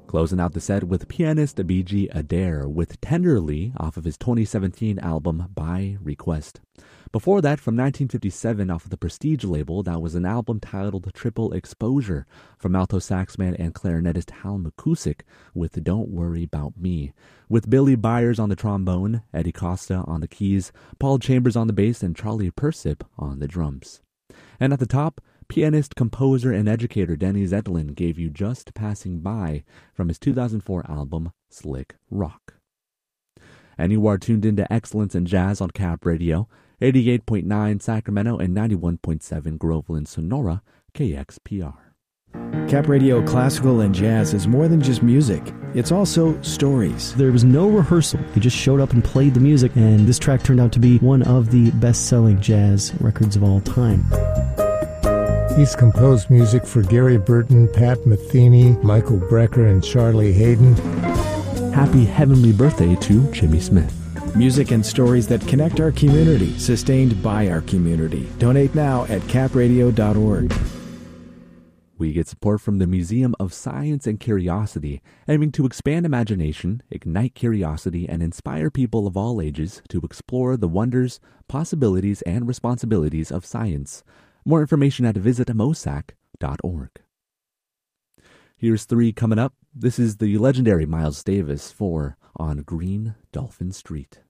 Closing out the set with pianist BG Adair with Tenderly off of his 2017 album By Request. Before that, from 1957 off of the Prestige label, that was an album titled Triple Exposure from alto saxman and clarinetist Hal McCusick with Don't Worry About Me, with Billy Byers on the trombone, Eddie Costa on the keys, Paul Chambers on the bass, and Charlie Persip on the drums. And at the top, pianist, composer, and educator Denny Zettlin gave you Just Passing By from his 2004 album Slick Rock. And you are tuned into Excellence in Jazz on Cap Radio, 88.9 Sacramento and 91.7 Groveland, Sonora, KXPR. Cap Radio Classical and Jazz is more than just music. It's also stories. There was no rehearsal. He just showed up and played the music, and this track turned out to be one of the best-selling jazz records of all time. He's composed music for Gary Burton, Pat Metheny, Michael Brecker, and Charlie Hayden. Happy heavenly birthday to Jimmy Smith. Music and stories that connect our community, sustained by our community. Donate now at capradio.org. We get support from the Museum of Science and Curiosity, aiming to expand imagination, ignite curiosity, and inspire people of all ages to explore the wonders, possibilities, and responsibilities of science. More information at visitmosac.org. Here's 3 coming up. This is the legendary Miles Davis for On Green Dolphin Street.